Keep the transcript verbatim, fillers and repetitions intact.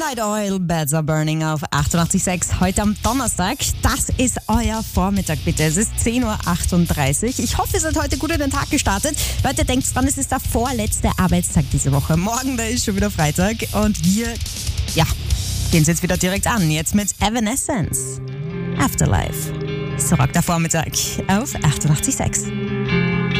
Midnight Oil, Beds Are Burning auf achtundachtzig Komma sechs. Heute am Donnerstag. Das ist euer Vormittag, bitte. Es ist zehn Uhr achtunddreißig. Ich hoffe, ihr seid heute gut in den Tag gestartet. Leute, denkt dran, es ist der vorletzte Arbeitstag diese Woche. Morgen, da ist schon wieder Freitag. Und wir, ja, gehen es jetzt wieder direkt an. Jetzt mit Evanescence. Afterlife. So rockt der Vormittag auf achtundachtzig Komma sechs.